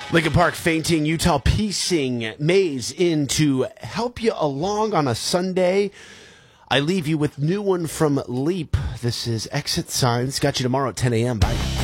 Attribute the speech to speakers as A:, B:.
A: Lincoln Park Fainting, Utah Piecing, Maze in to help you along on a Sunday. I leave you with new one from Leap. This is Exit Signs. Got you tomorrow at 10 a.m. Bye.